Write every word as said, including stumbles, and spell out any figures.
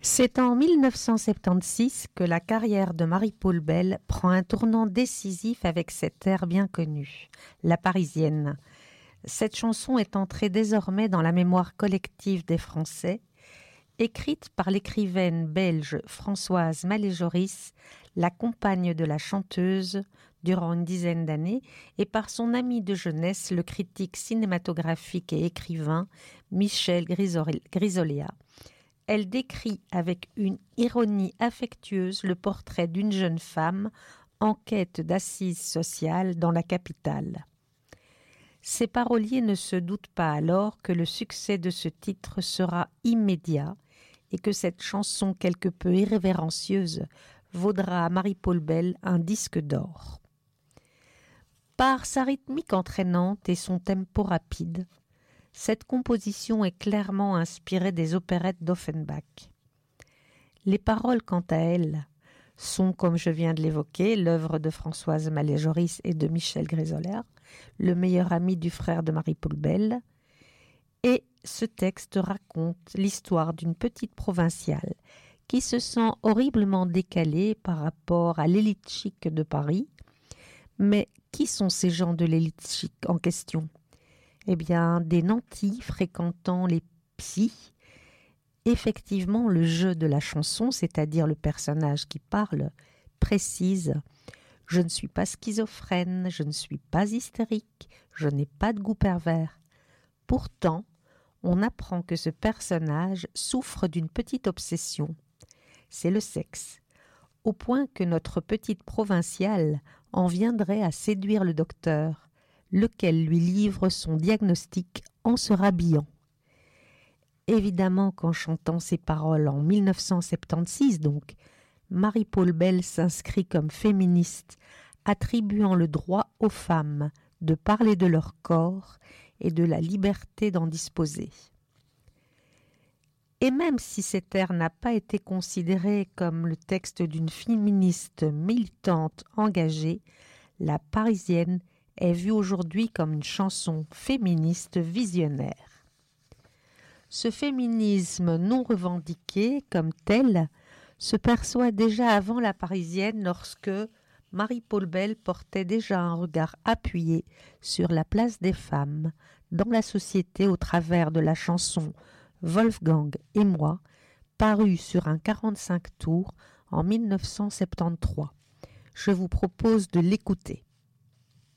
C'est en mille neuf cent soixante-seize que la carrière de Marie-Paule Bell prend un tournant décisif avec cet air bien connu, La Parisienne. Cette chanson est entrée désormais dans la mémoire collective des Français, écrite par l'écrivaine belge Françoise Malé-Joris, la compagne de la chanteuse durant une dizaine d'années, et par son ami de jeunesse, le critique cinématographique et écrivain Michel Grisolia. Elle décrit avec une ironie affectueuse le portrait d'une jeune femme en quête d'assises sociales dans la capitale. Ses paroliers ne se doutent pas alors que le succès de ce titre sera immédiat et que cette chanson quelque peu irrévérencieuse vaudra à Marie-Paule Bell un disque d'or. Par sa rythmique entraînante et son tempo rapide, cette composition est clairement inspirée des opérettes d'Offenbach. Les paroles, quant à elles, sont, comme je viens de l'évoquer, l'œuvre de Françoise Malé-Joris et de Michel Grisolia, le meilleur ami du frère de Marie-Paule Bell. Et ce texte raconte l'histoire d'une petite provinciale qui se sent horriblement décalée par rapport à l'élite chic de Paris. Mais qui sont ces gens de l'élite chic en question ? Eh bien, des nantis fréquentant les psys. Effectivement, le jeu de la chanson, c'est-à-dire le personnage qui parle, précise « Je ne suis pas schizophrène, je ne suis pas hystérique, je n'ai pas de goût pervers ». Pourtant, on apprend que ce personnage souffre d'une petite obsession. C'est le sexe, au point que notre petite provinciale en viendrait à séduire le docteur, lequel lui livre son diagnostic en se rhabillant. Évidemment qu'en chantant ces paroles en mille neuf cent soixante-seize, donc, Marie-Paule Bell s'inscrit comme féministe, attribuant le droit aux femmes de parler de leur corps et de la liberté d'en disposer. Et même si cet air n'a pas été considéré comme le texte d'une féministe militante engagée, La Parisienne est vue aujourd'hui comme une chanson féministe visionnaire. Ce féminisme non revendiqué comme tel se perçoit déjà avant La Parisienne lorsque Marie-Paule Bell portait déjà un regard appuyé sur la place des femmes dans la société au travers de la chanson Wolfgang et moi, parue sur un quarante-cinq tours en mille neuf cent soixante-treize. Je vous propose de l'écouter.